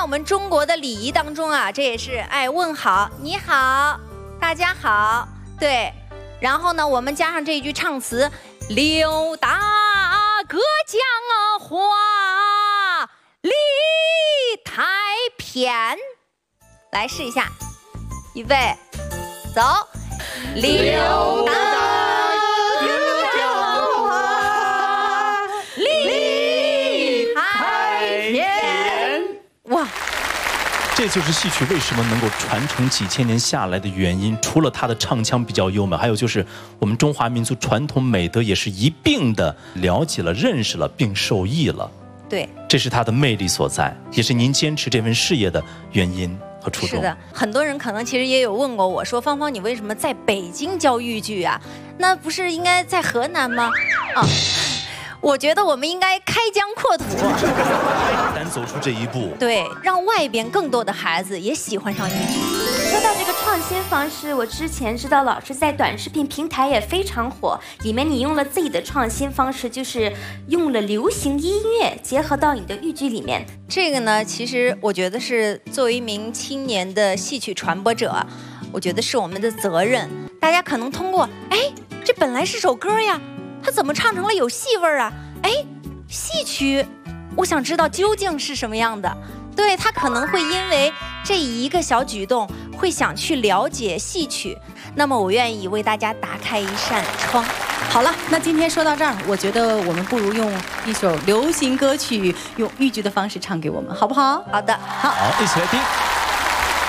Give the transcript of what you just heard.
我们中国的礼仪当中啊，这也是问好，你好，大家好，对。然后呢，我们加上这一句唱词：刘大哥讲话理太偏。来试一下，预备，走。刘大哥讲话理太偏。哇！ 这就是戏曲为什么能够传承几千年下来的原因。除了它的唱腔比较优美，还有就是我们中华民族传统美德也是一并的了解了、认识了，并受益了。 对， 这是它的魅力所在，也是您坚持这份事业的原因和初衷。 是的，很多人可能其实也有问过我说，芳芳，你为什么在北京教豫剧啊？那不是应该在河南吗？啊。我觉得我们应该开疆扩土， 敢走出这一步， 对，让外边更多的孩子也喜欢上豫剧。 说到这个创新方式，我之前知道老师在短视频平台也非常火，里面你用了自己的创新方式，就是用了流行音乐结合到你的豫剧里面。 这个呢，其实我觉得是作为一名青年的戏曲传播者，我觉得是我们的责任。大家可能通过，这本来是首歌呀。他怎么唱成了有戏味儿啊？戏曲，我想知道究竟是什么样的。对，他可能会因为这一个小举动，会想去了解戏曲。那么我愿意为大家打开一扇窗。 好了，那今天说到这儿，我觉得我们不如用一首流行歌曲，用豫剧的方式唱给我们，好不好？ 好的， 好，一起来听。